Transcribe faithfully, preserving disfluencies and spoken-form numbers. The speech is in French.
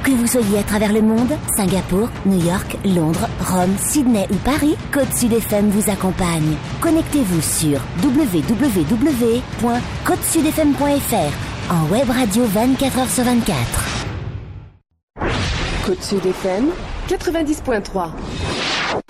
Que vous soyez à travers le monde, Singapour, New York, Londres, Rome, Sydney ou Paris, Côte Sud F M vous accompagne. Connectez-vous sur w w w point côte sud f m point f r en web radio vingt-quatre heures sur vingt-quatre. Côte Sud F M quatre-vingt-dix point trois.